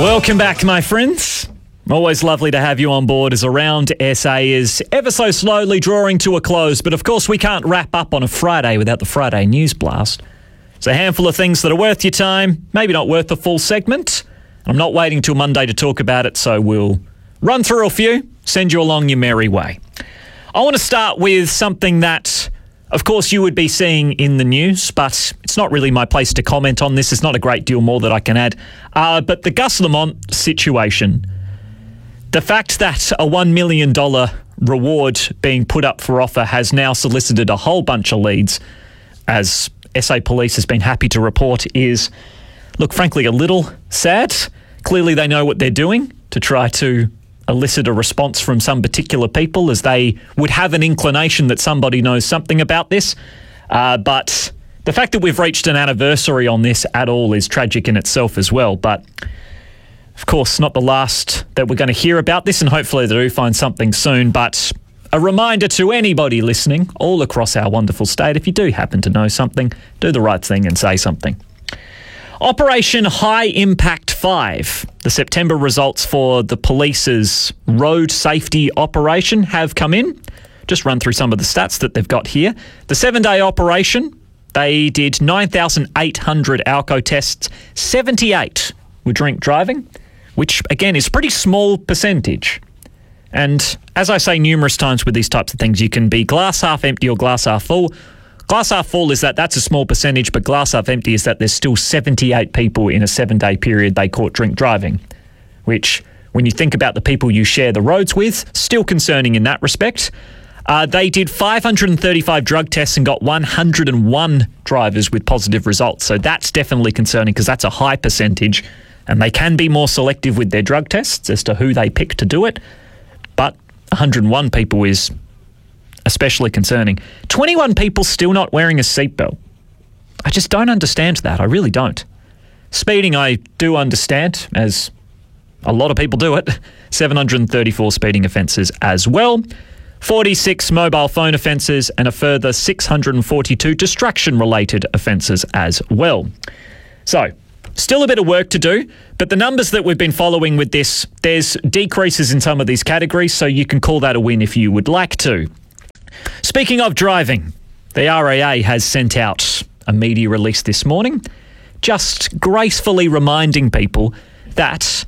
Welcome back, my friends. Always lovely to have you on board as Around SA is ever so slowly drawing to a close. But of course, we can't wrap up on a Friday without the Friday News Blast. It's a handful of things that are worth your time, maybe not worth the full segment. I'm not waiting till Monday to talk about it, so we'll run through a few, send you along your merry way. I want to start with something that, of course, you would be seeing in the news, but it's not really my place to comment on this. There's not a great deal more that I can add. But the Gus Lamont situation, the fact that a $1 million reward being put up for offer has now solicited a whole bunch of leads, as SA Police has been happy to report, is, look, frankly, a little sad. Clearly they know what they're doing to try to elicit a response from some particular people, as they would have an inclination that somebody knows something about this. But the fact that we've reached an anniversary on this at all is tragic in itself as well. But of course, not the last that we're going to hear about this, and hopefully they do find something soon. But a reminder to anybody listening all across our wonderful state, if you do happen to know something, do the right thing and say something. Operation High Impact 5. The September results for the police's road safety operation have come in. Just run through some of the stats that they've got here. The 7-day operation, they did 9,800 alco tests. 78 were drink driving, which again is a pretty small percentage. And as I say numerous times with these types of things, you can be glass half empty or glass half full. Glass half full is that that's a small percentage, but glass half empty is that there's still 78 people in a 7-day period they caught drink driving, which, when you think about the people you share the roads with, still concerning in that respect. They did 535 drug tests and got 101 drivers with positive results. So that's definitely concerning, because that's a high percentage, and they can be more selective with their drug tests as to who they pick to do it. But 101 people is especially concerning. 21 people still not wearing a seatbelt. I just don't understand that. I really don't. Speeding, I do understand, as a lot of people do it. 734 speeding offences as well. 46 mobile phone offences and a further 642 distraction-related offences as well. So, still a bit of work to do, but the numbers that we've been following with this, there's decreases in some of these categories, so you can call that a win if you would like to. Speaking of driving, the RAA has sent out a media release this morning, just gracefully reminding people that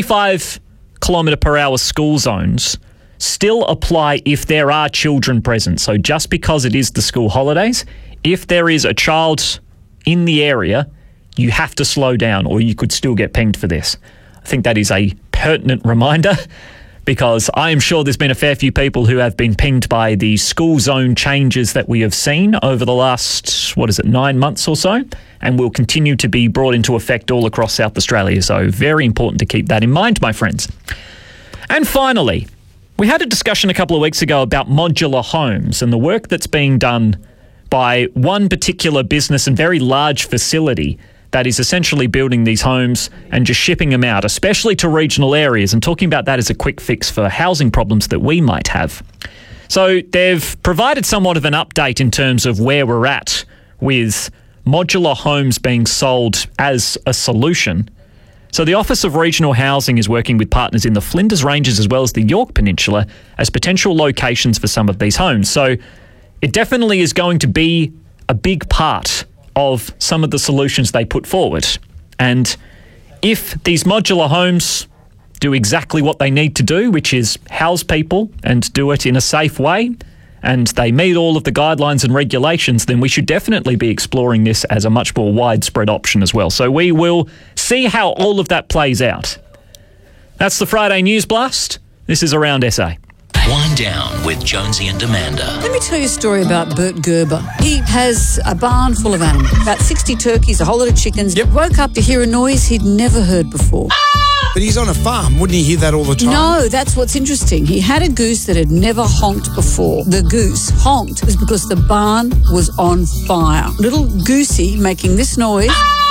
25 kilometre per hour school zones still apply if there are children present. So just because it is the school holidays, if there is a child in the area, you have to slow down or you could still get pinged for this. I think that is a pertinent reminder, because I am sure there's been a fair few people who have been pinged by the school zone changes that we have seen over the last, 9 months or so, and will continue to be brought into effect all across South Australia. So very important to keep that in mind, my friends. And finally, we had a discussion a couple of weeks ago about modular homes and the work that's being done by one particular business and very large facility that is essentially building these homes and just shipping them out, especially to regional areas, and talking about that as a quick fix for housing problems that we might have. So they've provided somewhat of an update in terms of where we're at with modular homes being sold as a solution. So the Office of Regional Housing is working with partners in the Flinders Ranges as well as the Yorke Peninsula as potential locations for some of these homes. So it definitely is going to be a big part of some of the solutions they put forward. And if these modular homes do exactly what they need to do, which is house people and do it in a safe way, and they meet all of the guidelines and regulations, then we should definitely be exploring this as a much more widespread option as well. So we will see how all of that plays out. That's the Friday News Blast. This is Around SA. Wind Down with Jonesy and Amanda. Let me tell you a story about Bert Gerber. He has a barn full of animals, about 60 turkeys, a whole lot of chickens. Yep. Woke up to hear a noise he'd never heard before. But he's on a farm. Wouldn't he hear that all the time? No, that's what's interesting. He had a goose that had never honked before. The goose honked was because the barn was on fire. Little Goosey making this noise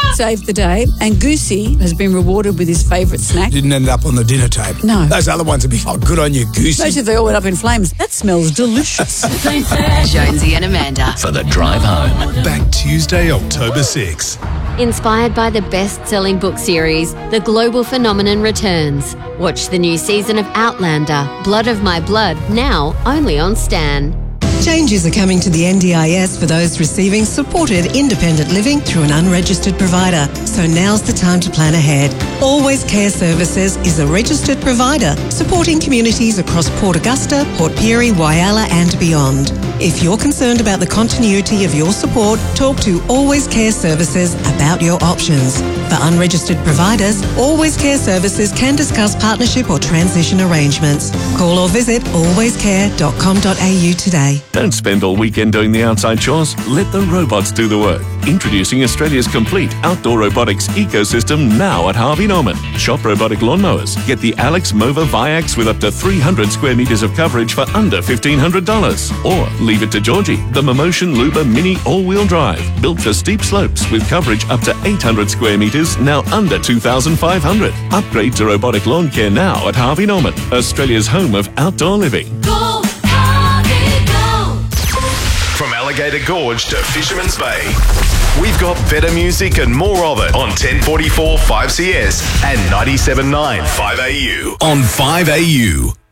saved the day, and Goosey has been rewarded with his favourite snack. Didn't end up on the dinner table. No. Those other ones would be, oh, good on you, Goosey. Especially if they all went up in flames. That smells delicious. Jonesy and Amanda. For the drive home. Back Tuesday, October 6. Inspired by the best-selling book series, The Global Phenomenon returns. Watch the new season of Outlander, Blood of My Blood, now only on Stan. Changes are coming to the NDIS for those receiving supported independent living through an unregistered provider. So now's the time to plan ahead. Always Care Services is a registered provider supporting communities across Port Augusta, Port Pirie, Whyalla and beyond. If you're concerned about the continuity of your support, talk to Always Care Services about your options. For unregistered providers, Always Care Services can discuss partnership or transition arrangements. Call or visit alwayscare.com.au today. Don't spend all weekend doing the outside chores. Let the robots do the work. Introducing Australia's complete outdoor robotics ecosystem now at Harvey Norman. Shop robotic lawnmowers. Get the Alex Mova Viax with up to 300 square metres of coverage for under $1,500. Or leave it to Georgie, the Momotion Luba Mini all-wheel drive. Built for steep slopes with coverage up to 800 square metres, now under $2,500. Upgrade to robotic lawn care now at Harvey Norman, Australia's home of outdoor living. From Alligator Gorge to Fisherman's Bay, we've got better music and more of it on 1044 5CS and 97.9 5AU. On 5AU.